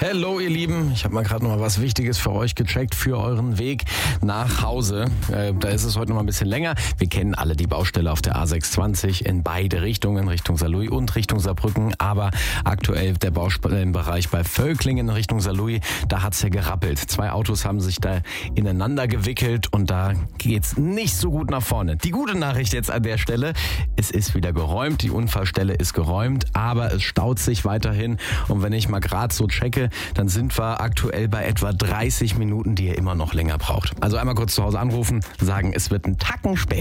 Hallo ihr Lieben, ich habe mal gerade noch mal was Wichtiges für euch gecheckt für euren Weg nach Hause. Da ist es heute noch mal ein bisschen länger. Wir kennen alle die Baustelle auf der A620 in beide Richtungen, Richtung Saarlouis und Richtung Saarbrücken. Aber aktuell der Baustellenbereich bei Völklingen Richtung Saarlouis, da hat's ja gerappelt. 2 Autos haben sich da ineinander gewickelt und da geht's nicht so gut nach vorne. Die gute Nachricht jetzt an der Stelle, es ist wieder geräumt, die Unfallstelle ist geräumt, aber es staut sich weiterhin. Und wenn ich mal gerade so checke, dann sind wir aktuell bei etwa 30 Minuten, die ihr immer noch länger braucht. Also einmal kurz zu Hause anrufen, sagen, es wird ein Tacken später.